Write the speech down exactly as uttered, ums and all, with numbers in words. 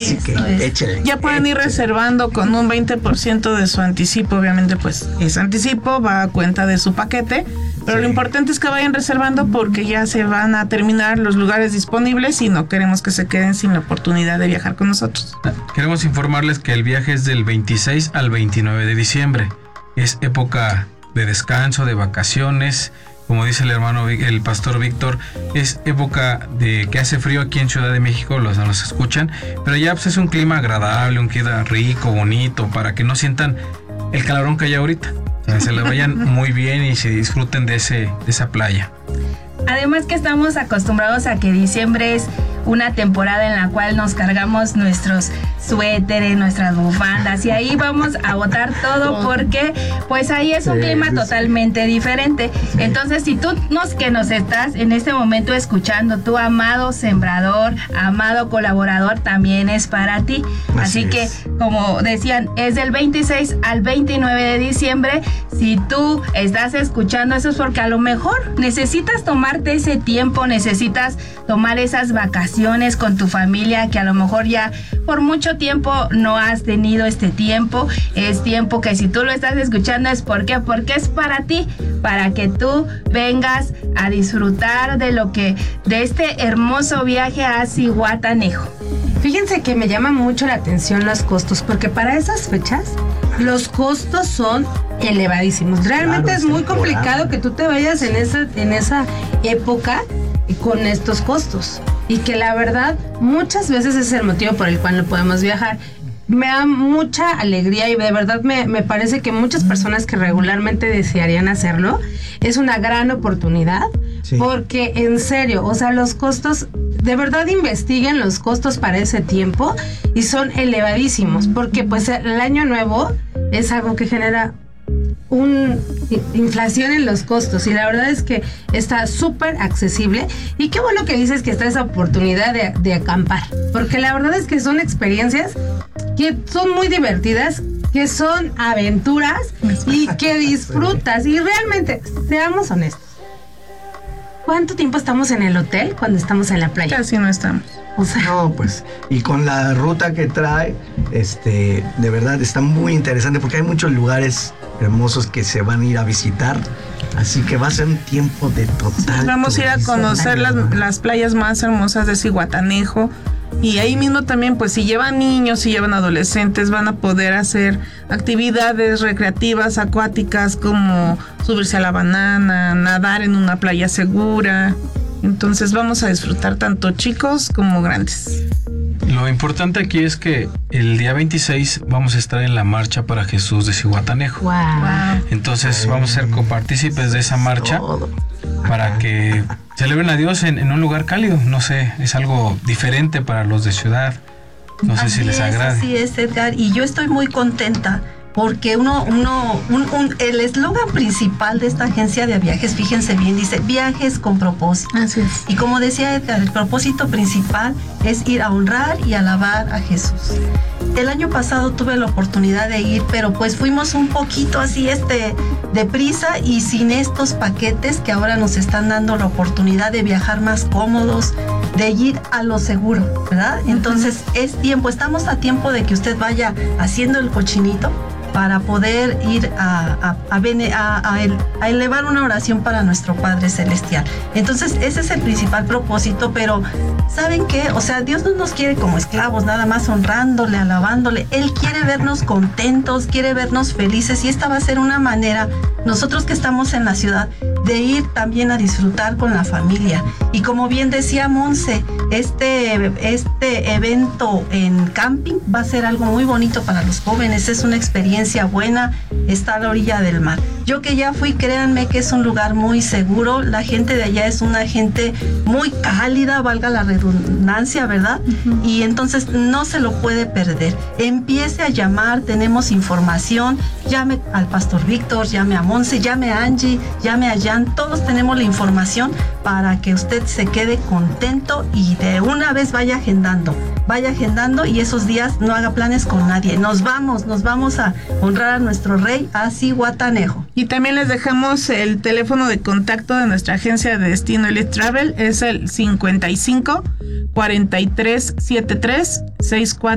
Así Eso que es. échale. Ya pueden ir reservando con un veinte por ciento de su anticipo. Obviamente, pues ese anticipo va a cuenta de su paquete. Pero Sí. lo importante es que vayan reservando porque ya se van a terminar los lugares disponibles y no queremos que se queden sin la oportunidad de viajar con nosotros. Queremos informarles que el viaje es del veintiséis al veintinueve de diciembre. Es época de descanso, de vacaciones. Como dice el hermano, Vic- el pastor Víctor, es época de que hace frío aquí en Ciudad de México, los nos escuchan, pero ya pues, es un clima agradable, un clima rico, bonito, para que no sientan el calorón que hay ahorita. O sea, se la vayan muy bien y se disfruten de ese de esa playa. Además que estamos acostumbrados a que diciembre es una temporada en la cual nos cargamos nuestros suéteres, nuestras bufandas y ahí vamos a botar todo porque pues ahí es un Sí, clima sí, sí. totalmente diferente. Entonces si tú nos que nos estás en este momento escuchando, tu amado sembrador, amado colaborador, también es para ti. Así Así que es. como decían, es del veintiséis al veintinueve de diciembre. Si tú estás escuchando eso es porque a lo mejor necesitas tomarte ese tiempo, necesitas tomar esas vacaciones con tu familia que a lo mejor ya por mucho tiempo no has tenido este tiempo. Es tiempo que si tú lo estás escuchando es porque porque es para ti, para que tú vengas a disfrutar de lo que de este hermoso viaje a Zihuatanejo. Fíjense que me llama mucho la atención los costos, porque para esas fechas los costos son elevadísimos. Realmente Claro, es es muy temporada. complicado que tú te vayas en esa, en esa época con estos costos. Y que la verdad, muchas veces es el motivo por el cual no podemos viajar. Me da mucha alegría y de verdad me, me parece que muchas personas que regularmente desearían hacerlo, es una gran oportunidad. Sí. Porque en serio, o sea, los costos, de verdad investiguen los costos para ese tiempo y son elevadísimos, porque pues el año nuevo es algo que genera una inflación en los costos y la verdad es que está súper accesible y qué bueno que dices que está esa oportunidad de, de acampar, porque la verdad es que son experiencias que son muy divertidas, que son aventuras y que disfrutas y realmente, seamos honestos, ¿cuánto tiempo estamos en el hotel cuando estamos en la playa? Casi no estamos. O sea, No, pues, y con la ruta que trae, este, de verdad está muy interesante porque hay muchos lugares hermosos que se van a ir a visitar, así que va a ser un tiempo de total. Vamos a ir a turismo. conocer las, las playas más hermosas de Zihuatanejo. Y ahí mismo también, pues si llevan niños, si llevan adolescentes, van a poder hacer actividades recreativas, acuáticas, como subirse a la banana, nadar en una playa segura. Entonces vamos a disfrutar tanto chicos como grandes. Lo importante aquí es que el día veintiséis vamos a estar en la marcha para Jesús de Zihuatanejo. wow. Entonces vamos a ser copartícipes de esa marcha Todo. para que celebren a Dios en, en un lugar cálido. No sé, es algo diferente para los de ciudad. No sé si Así les es, agrade. Así es, Edgar, y yo estoy muy contenta porque uno, uno, un, un- el eslogan principal de esta agencia de viajes, fíjense bien, dice viajes con propósito. Así es. Y como decía Edgar, el propósito principal es ir a honrar y alabar a Jesús. El año pasado tuve la oportunidad de ir, pero pues fuimos un poquito así este deprisa y sin estos paquetes que ahora nos están dando la oportunidad de viajar más cómodos, de ir a lo seguro, ¿verdad? Entonces es tiempo, estamos a tiempo de que usted vaya haciendo el cochinito para poder ir a, a, a, bene- a- a el- a elevar una oración para nuestro Padre Celestial. Entonces ese es el principal propósito, pero ¿saben qué? O sea, Dios no nos quiere como esclavos, nada más honrándole, alabándole. Él quiere vernos contentos, quiere vernos felices y esta va a ser una manera, nosotros que estamos en la ciudad, de ir también a disfrutar con la familia. Y como bien decía Monse, este, este evento en camping va a ser algo muy bonito para los jóvenes, es una experiencia buena, está a la orilla del mar. Yo que ya fui, créanme que es un lugar muy seguro, la gente de allá es una gente muy cálida, valga la redundancia, ¿verdad? Uh-huh. Y entonces no se lo puede perder. Empiece a llamar, tenemos información, llame al pastor Víctor, llame a Monse, llame a Angie, llame a Jan, todos tenemos la información para que usted se quede contento y de una vez vaya agendando, vaya agendando y esos días no haga planes con nadie. Nos vamos, nos vamos a honrar a nuestro rey, a Zihuatanejo. Y también les dejamos el teléfono de contacto de nuestra agencia de destino Elite Travel, es el cincuenta y cinco, cuarenta y tres, setenta y tres, sesenta y cuatro